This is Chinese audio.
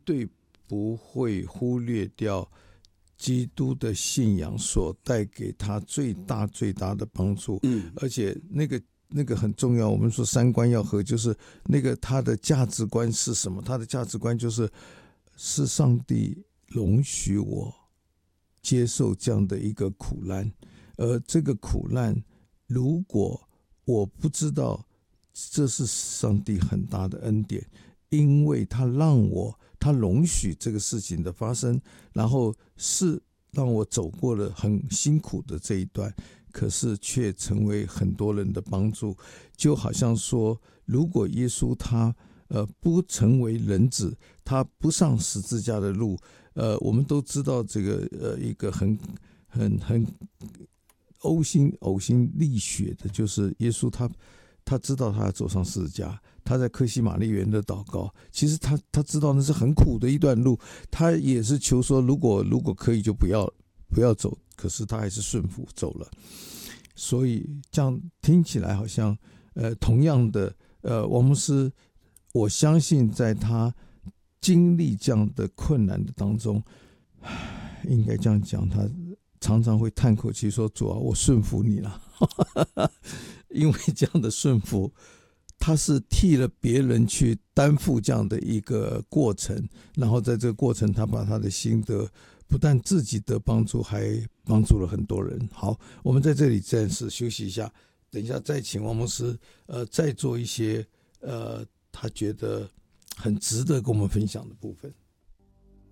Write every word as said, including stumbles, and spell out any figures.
对不会忽略掉基督的信仰所带给他最大最大的帮助。 嗯， 而且那个那个很重要，我们说三观要合，就是那个他的价值观是什么？他的价值观就是是上帝容许我接受这样的一个苦难，而这个苦难如果我不知道，这是上帝很大的恩典，因为他让我他容许这个事情的发生，然后是让我走过了很辛苦的这一段，可是却成为很多人的帮助。就好像说，如果耶稣他呃不成为人子，他不上十字架的路，呃，我们都知道这个呃一个很很很呕心呕心沥血的，就是耶稣他他知道他要走上十字架，他在客西马尼园的祷告，其实他他知道那是很苦的一段路，他也是求说，如果如果可以就不要不要走，可是他还是顺服走了。所以这样听起来好像，呃，同样的，呃，王牧师，我相信在他经历这样的困难的当中，应该这样讲，他常常会叹口气说：“主啊，我顺服你了。”因为这样的顺服，他是替了别人去担负这样的一个过程，然后在这个过程，他把他的心得不但自己得帮助，还帮助了很多人。好，我们在这里暂时休息一下，等一下再请王牧师呃再做一些呃他觉得很值得跟我们分享的部分。